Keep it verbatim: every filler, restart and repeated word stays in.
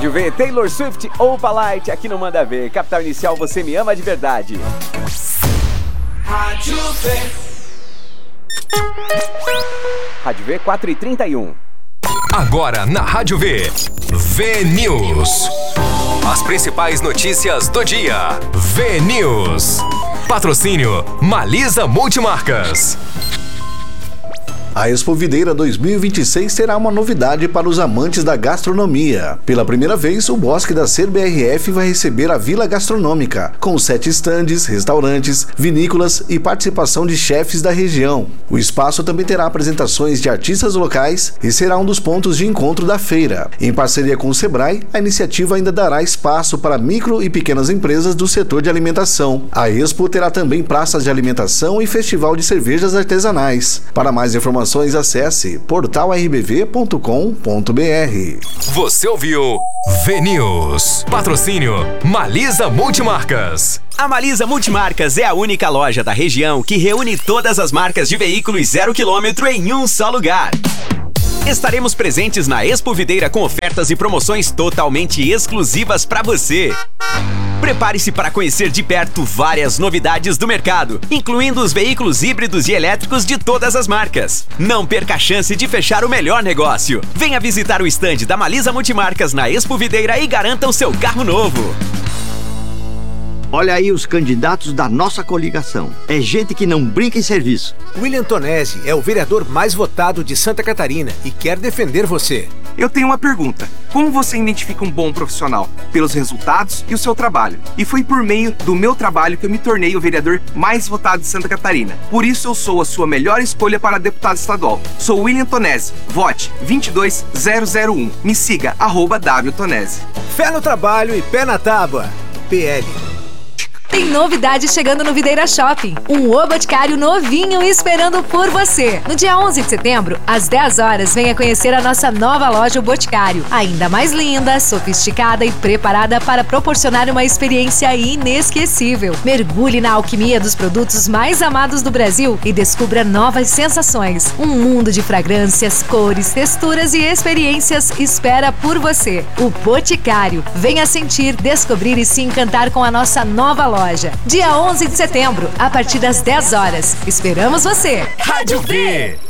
Rádio V, Taylor Swift, Opa Light, aqui no Manda Ver. Capital Inicial, você me ama de verdade. Rádio V. Rádio V, quatro e trinta e um. Agora na Rádio V, V-News. As principais notícias do dia. V-News. Patrocínio Malisa Multimarcas. A Expo Videira dois mil e vinte e seis terá uma novidade para os amantes da gastronomia. Pela primeira vez, o Bosque da Ser B R F vai receber a Vila Gastronômica, com sete estandes, restaurantes, vinícolas e participação de chefes da região. O espaço também terá apresentações de artistas locais e será um dos pontos de encontro da feira. Em parceria com o Sebrae, a iniciativa ainda dará espaço para micro e pequenas empresas do setor de alimentação. A Expo terá também praças de alimentação e festival de cervejas artesanais. Para mais informações, acesse portal r b v ponto com ponto b r. Você ouviu V-News. Patrocínio Malisa Multimarcas. A Malisa Multimarcas é a única loja da região que reúne todas as marcas de veículos zero quilômetro em um só lugar. Estaremos presentes na Expo Videira com ofertas e promoções totalmente exclusivas para você. Prepare-se para conhecer de perto várias novidades do mercado, incluindo os veículos híbridos e elétricos de todas as marcas. Não perca a chance de fechar o melhor negócio. Venha visitar o estande da Malisa Multimarcas na Expo Videira e garanta o seu carro novo. Olha aí os candidatos da nossa coligação. É gente que não brinca em serviço. William Tonesi é o vereador mais votado de Santa Catarina e quer defender você. Eu tenho uma pergunta. Como você identifica um bom profissional? Pelos resultados e o seu trabalho. E foi por meio do meu trabalho que eu me tornei o vereador mais votado de Santa Catarina. Por isso eu sou a sua melhor escolha para deputado estadual. Sou William Tonesi. Vote vinte e dois zero zero um. Me siga, arroba W Tonesi. Fé no trabalho e pé na tábua. P L. Tem novidade chegando no Videira Shopping. Um O Boticário novinho esperando por você. No dia onze de setembro, às dez horas, venha conhecer a nossa nova loja O Boticário. Ainda mais linda, sofisticada e preparada para proporcionar uma experiência inesquecível. Mergulhe na alquimia dos produtos mais amados do Brasil e descubra novas sensações. Um mundo de fragrâncias, cores, texturas e experiências espera por você. O Boticário. Venha sentir, descobrir e se encantar com a nossa nova loja. Dia onze de setembro, a partir das dez horas. Esperamos você! Rádio V.